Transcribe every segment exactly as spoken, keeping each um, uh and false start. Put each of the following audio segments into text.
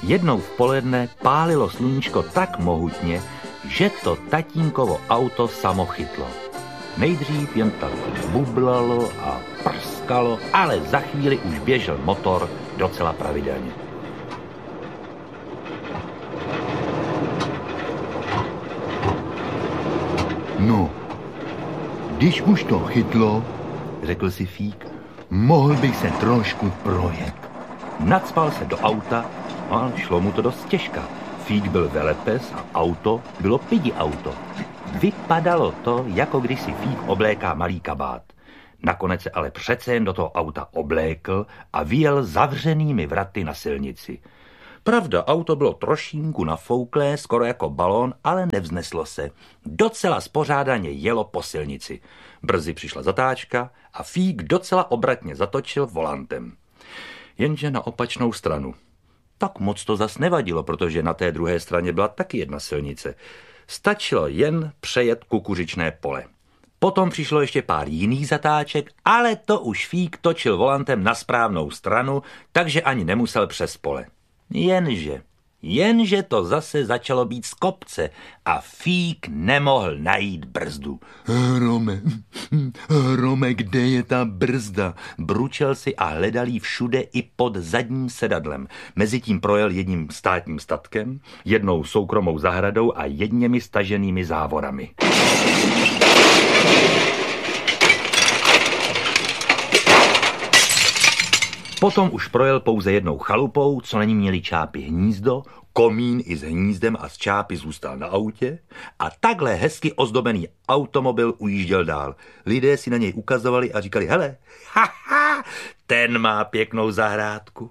Jednou v poledne pálilo sluníčko tak mohutně, že to tatínkovo auto samo chytlo. Nejdřív jen tak bublalo a prskalo, ale za chvíli už běžel motor docela pravidelně. No, když už to chytlo, řekl si Fík, mohl bych se trošku projet. Nacpal se do auta a šlo mu to dost těžka. Fík byl velepes a auto bylo pidi auto. Vypadalo to, jako když si Fík obléká malý kabát. Nakonec se ale přece jen do toho auta oblékl a vyjel zavřenými vraty na silnici. Pravda, auto bylo trošinku nafouklé, skoro jako balón, ale nevzneslo se. Docela spořádaně jelo po silnici. Brzy přišla zatáčka a Fík docela obratně zatočil volantem. Jenže na opačnou stranu. Tak moc to zas nevadilo, protože na té druhé straně byla taky jedna silnice. Stačilo jen přejet kukuřičné pole. Potom přišlo ještě pár jiných zatáček, ale to už Fík točil volantem na správnou stranu, takže ani nemusel přes pole. Jenže, jenže to zase začalo být z kopce a Fík nemohl najít brzdu. Hrome, Hrome, kde je ta brzda? Bručel si a hledal jí všude i pod zadním sedadlem. Mezitím projel jedním státním statkem, jednou soukromou zahradou a jedněmi staženými závorami. Potom už projel pouze jednou chalupou, co na ní měli čápy hnízdo, komín i s hnízdem a z čápy zůstal na autě a takhle hezky ozdobený automobil ujížděl dál. Lidé si na něj ukazovali a říkali, hele, haha, ten má pěknou zahrádku.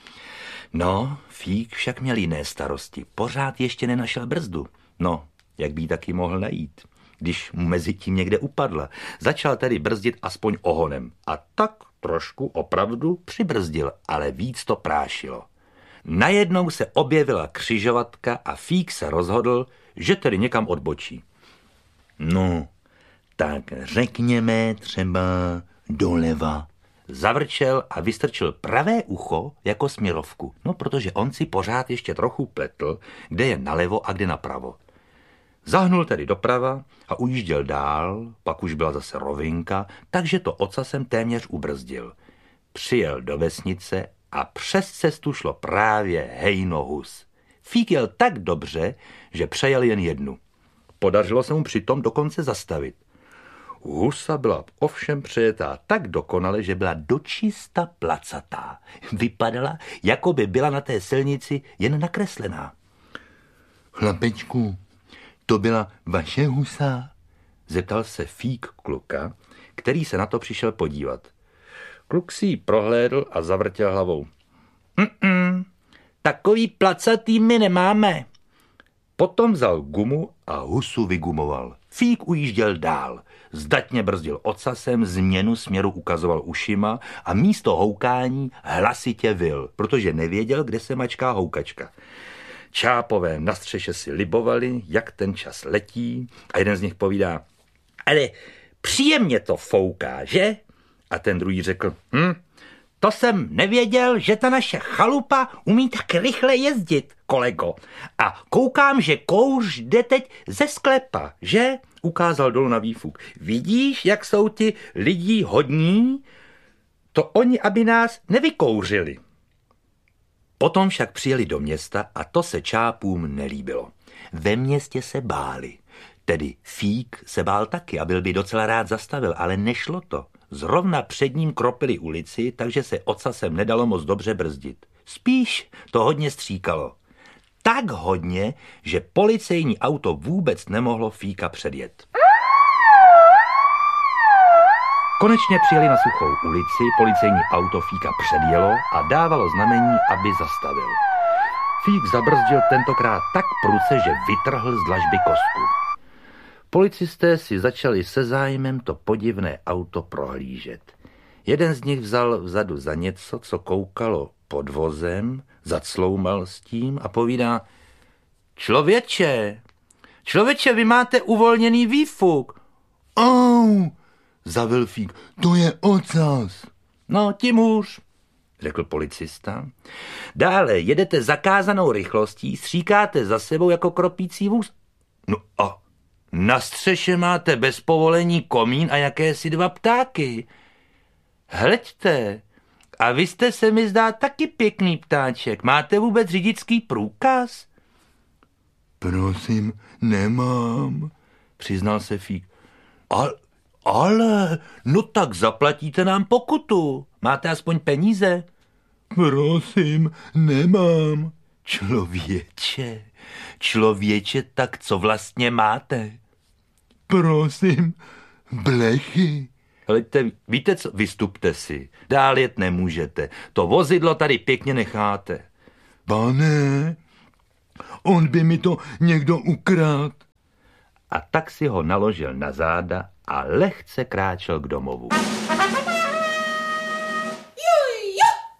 No, Fík však měl jiné starosti, pořád ještě nenašel brzdu. No, jak by taky mohl najít, když mu mezi tím někde upadla. Začal tedy brzdit aspoň ohonem a tak trošku opravdu přibrzdil, ale víc to prášilo. Najednou se objevila křižovatka a Fík se rozhodl, že tedy někam odbočí. No, tak řekněme třeba doleva. Zavrčel a vystrčil pravé ucho jako směrovku, no protože on si pořád ještě trochu pletl, kde je nalevo a kde napravo. Zahnul tedy doprava a ujížděl dál, pak už byla zase rovinka, takže to ocasem téměř ubrzdil. Přijel do vesnice a přes cestu šlo právě hejno hus. Fík jel tak dobře, že přejel jen jednu. Podařilo se mu přitom dokonce zastavit. Husa byla ovšem přejetá tak dokonale, že byla dočista placatá. Vypadala, jako by byla na té silnici jen nakreslená. Chlapečku, to byla vaše husa? Zeptal se Fík kluka, který se na to přišel podívat. Kluk si ji prohlédl a zavrtěl hlavou. Mm-mm, takový placatý my nemáme. Potom vzal gumu a husu vygumoval. Fík ujížděl dál. Zdatně brzdil ocasem, změnu směru ukazoval ušima a místo houkání hlasitě vyl, protože nevěděl, kde se mačká houkačka. Čápové na střeše si libovali, jak ten čas letí a jeden z nich povídá, ale příjemně to fouká, že? A ten druhý řekl, hm, to jsem nevěděl, že ta naše chalupa umí tak rychle jezdit, kolego. A koukám, že kouř jde teď ze sklepa, že? Ukázal dolů na výfuk. Vidíš, jak jsou ti lidi hodní? To oni, aby nás nevykouřili. Potom však přijeli do města a to se čápům nelíbilo. Ve městě se báli. Tedy Fík se bál taky a byl by docela rád zastavil, ale nešlo to. Zrovna před ním kropili ulici, takže se ocasem nedalo moc dobře brzdit. Spíš to hodně stříkalo. Tak hodně, že policejní auto vůbec nemohlo Fíka předjet. Konečně přijeli na suchou ulici, policejní auto Fíka předjelo a dávalo znamení, aby zastavil. Fík zabrzdil tentokrát tak prudce, že vytrhl z dlažby kostku. Policisté si začali se zájmem to podivné auto prohlížet. Jeden z nich vzal vzadu za něco, co koukalo pod vozem, zacloumal s tím a povídá, člověče, člověče, vy máte uvolněný výfuk. Au, zavil Fík, to je ocas. No, tím hůř. řekl policista. Dále jedete zakázanou rychlostí, stříkáte za sebou jako kropící vůz. No a na střeše máte bez povolení komín a jakési dva ptáky. Hleďte, a vy jste se mi zdá taky pěkný ptáček. Máte vůbec řidičský průkaz? Prosím, nemám, přiznal se Fík. Ale, ale, no tak zaplatíte nám pokutu. Máte aspoň peníze? Prosím, nemám. Člověče, člověče, tak co vlastně máte? Prosím, blechy. Hleďte, víte co, vystupte si. Dál jet nemůžete. To vozidlo tady pěkně necháte. Pane, on by mi to někdo ukradl. A tak si ho naložil na záda a lehce kráčel k domovu.